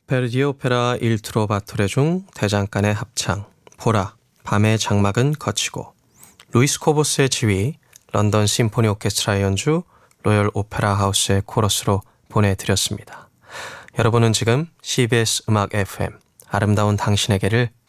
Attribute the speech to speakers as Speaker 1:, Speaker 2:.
Speaker 1: 베르디의 오페라 일트로 바토레 중 대장간의 합창, 보라, 밤의 장막은 거치고, 루이스 코보스의 지휘, 런던 심포니 오케스트라의 연주, 로열 오페라 하우스의 코러스로 보내드렸습니다. 여러분은 지금 CBS 음악 FM 아름다운 당신에게를